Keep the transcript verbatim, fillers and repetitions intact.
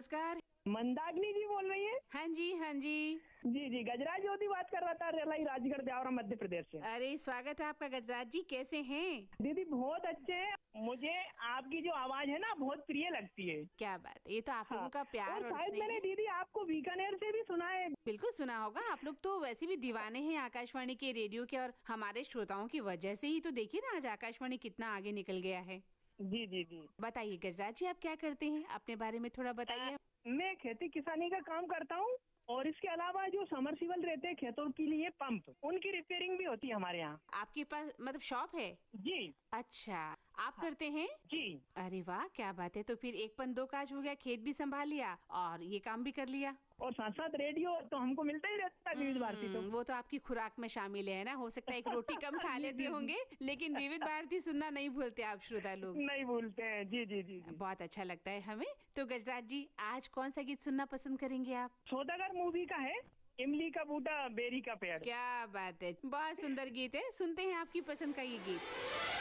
नमस्कार। मंदाकिनी जी बोल रही है? हाँ जी, हाँ जी। जी जी, गजराज ज्योति बात कर रहा था, रेलाई राजगढ़ ब्यावरा मध्य प्रदेश से। अरे स्वागत है आपका गजराज जी, कैसे हैं? दीदी बहुत अच्छे हैं। मुझे आपकी जो आवाज है ना बहुत प्रिय लगती है। क्या बात है, ये तो आप लोगों हाँ, का प्यार और और शायद स्नेह मैंने है। दीदी आपको बीकानेर से भी सुना है। बिल्कुल सुना होगा, आप लोग तो वैसे भी दीवाने हैं आकाशवाणी के, रेडियो के, और हमारे श्रोताओं की वजह से ही तो देखिए ना आज आकाशवाणी कितना आगे निकल गया है। जी जी जी। बताइए गजराज जी, आप क्या करते हैं, अपने बारे में थोड़ा बताइए। अ, मैं खेती किसानी का काम करता हूँ और इसके अलावा जो समरसीबल रहते हैं खेतों के लिए पंप, उनकी रिपेयरिंग भी होती है हमारे यहाँ। आपके पास मतलब शॉप है? जी। अच्छा, आप करते हैं? जी। अरे वाह, क्या बात है। तो फिर एक पन दो काज हो गया, खेत भी संभाल लिया और ये काम भी कर लिया। और साथ साथ रेडियो तो हमको मिलता ही रहता है, विविध भारती तो। हम्म, वो तो आपकी खुराक में शामिल है ना। हो सकता है एक रोटी कम खा जी, लेते जी, जी। होंगे, लेकिन विविध भारती सुनना नहीं भूलते आप श्रोता लोग। नहीं भूलते हैं। जी जी जी जी। बहुत अच्छा लगता है हमें। तो गजराज जी, आज कौन सा गीत सुनना पसंद करेंगे आप? सौदागर मूवी का है, इमली का बूटा बेरी का पेड़। क्या बात है, बहुत सुंदर गीत है। सुनते हैं आपकी पसंद का ये गीत।